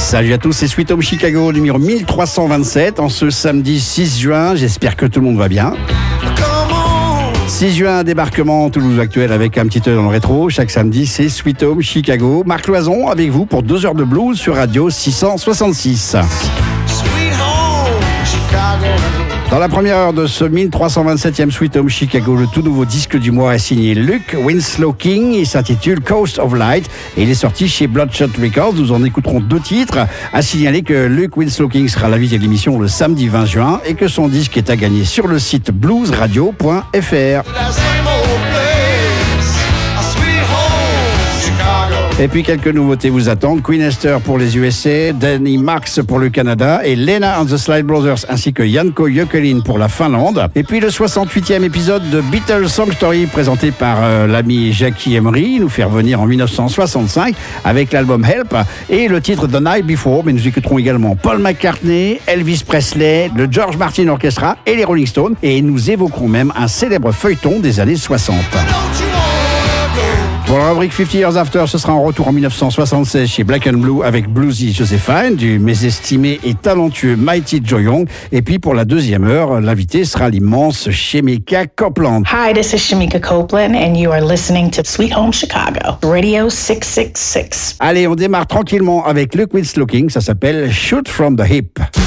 Salut à tous, c'est Sweet Home Chicago numéro 1327 en ce samedi 6 juin. J'espère que tout le monde va bien. 6 juin, débarquement Toulouse Actuel avec un petit œil dans le rétro. Chaque samedi, c'est Sweet Home Chicago. Marc Loison avec vous pour 2 heures de blues sur Radio 666. Dans la première heure de ce 1327e Sweet Home Chicago, le tout nouveau disque du mois est signé Luke Winslow King. Il s'intitule Coast of Light et il est sorti chez Bloodshot Records. Nous en écouterons 2 titres. À signaler que Luke Winslow King sera l'invité de l'émission le samedi 20 juin et que son disque est à gagner sur le site bluesradio.fr. Et puis quelques nouveautés vous attendent. Queen Esther pour les USA, Danny Marks pour le Canada et Lena and the Slide Brothers ainsi que Janko Jökelin pour la Finlande. Et puis le 68e épisode de Beatles Song Story présenté par l'ami Jackie Emery nous fait revenir en 1965 avec l'album Help et le titre The Night Before. Mais nous écouterons également Paul McCartney, Elvis Presley, le George Martin Orchestra et les Rolling Stones. Et nous évoquerons même un célèbre feuilleton des années 60. Pour la rubrique 50 Years After, ce sera en retour en 1976 chez Black and Blue avec Bluesy Josephine, du mésestimé et talentueux Mighty Joe Young. Et puis pour la deuxième heure, l'invité sera l'immense Shemekia Copeland. Hi, this is Shemekia Copeland and you are listening to Sweet Home Chicago, Radio 666. Allez, on démarre tranquillement avec Luke Winslow King, ça s'appelle Shoot from the Hip.